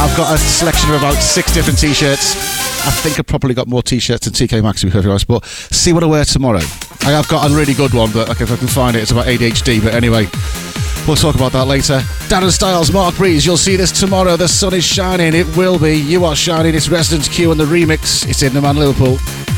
I've got a selection of about 6 different t-shirts. I think I've probably got more t-shirts than TK Maxx, to be perfectly honest, but see what I wear tomorrow. I have got a really good one, but if I can find it, it's about ADHD, but anyway, we'll talk about that later. Darren Styles, Mark Breeze, you'll see this tomorrow. The sun is shining, it will be. You are shining, it's Residence Q and the remix. It's in the Man Liverpool.